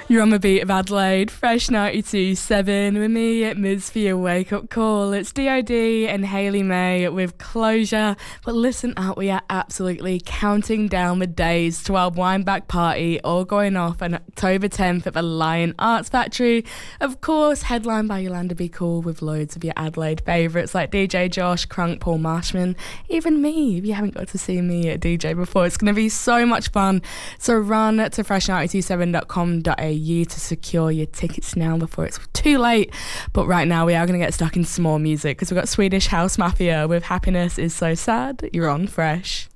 You're on the beat of Adelaide, Fresh 92.7 with me, Ms. for your wake-up call. It's D.O.D. and Hayley May with Closure. But listen up, we are absolutely counting down the days to our Wineback party, all going off on October 10th at the Lion Arts Factory. Of course, headlined by Yolanda Be Cool with loads of your Adelaide favourites like DJ Josh, Crunk, Paul Marshman, even me. If you haven't got to see me at DJ before, it's going to be so much fun. So run to fresh927.com.au to secure your tickets now before it's too late. But right now we are going to get stuck in some more music because we've got Swedish House Mafia with Happiness Is So Sad. You're on Fresh.